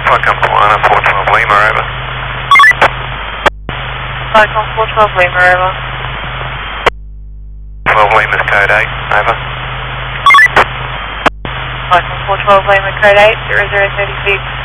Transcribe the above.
Falcon 412 Lima, over. Falcon 412 Lima, over. 12 Lima's code 8, over. Falcon 412 Lima, code 8, 0036.